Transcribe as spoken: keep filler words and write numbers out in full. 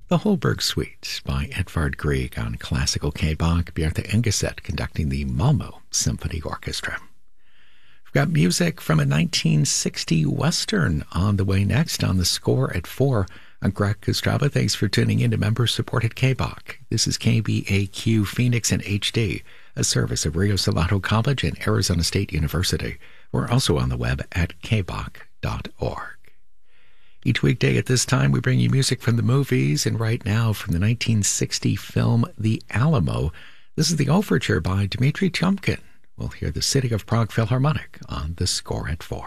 The Holberg Suite by Edvard Grieg on classical K-Bach, Björte Engeset conducting the Malmö Symphony Orchestra. We've got music from a nineteen sixty Western on the way next on the Score at four. I'm Greg Kostrava. Thanks for tuning in to member-supported K-Bach. This is K B A Q Phoenix in H D, a service of Rio Salado College and Arizona State University. We're also on the web at k bach dot org. Each weekday at this time, we bring you music from the movies, and right now from the nineteen sixty film The Alamo, this is the overture by Dmitri Tiomkin. We'll hear the City of Prague Philharmonic on the Score at four.